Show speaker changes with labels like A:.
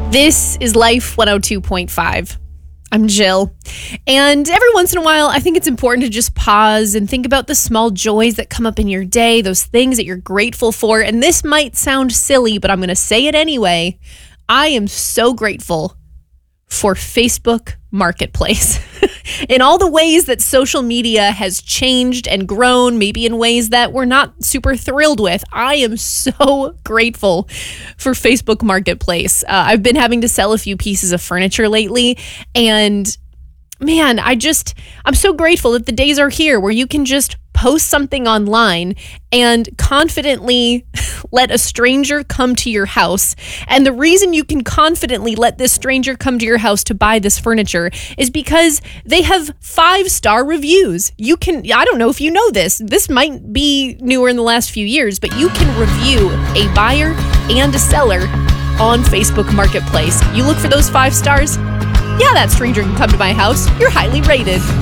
A: This is Life 102.5. I'm Jill. And every once in a while, I think it's important to just pause and think about the small joys that come up in your day, those things that you're grateful for. And this might sound silly, but I'm going to say it anyway. I am so grateful for Facebook Marketplace. In all the ways that social media has changed and grown, maybe in ways that we're not super thrilled with, I am so grateful for Facebook Marketplace. I've been having to sell a few pieces of furniture lately, and man, I'm so grateful that the days are here where you can just post something online and confidently let a stranger come to your house. And the reason you can confidently let this stranger come to your house to buy this furniture is because they have 5-star reviews. I don't know if you know this might be newer in the last few years, but you can review a buyer and a seller on Facebook Marketplace. You look for those 5 stars. Yeah, that stranger can come to my house. You're highly rated.